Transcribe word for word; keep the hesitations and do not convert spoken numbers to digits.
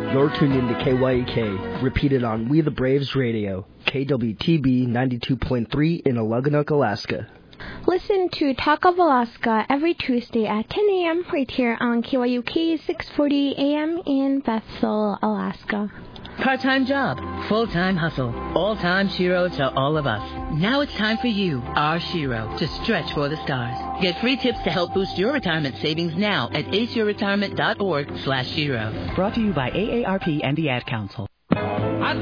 You're tuned in to K Y E K, repeated on We the Braves Radio, K W T B ninety-two point three in Algonac, Alaska. Listen to Talk of Alaska every Tuesday at ten a.m. right here on K Y U K six forty A M in Bethel, Alaska. Part-time job, full-time hustle, all-time Shiro to all of us. Now it's time for you, our Shiro, to stretch for the stars. Get free tips to help boost your retirement savings now at ace your retirement dot org slash Shiro. Brought to you by A A R P and the Ad Council.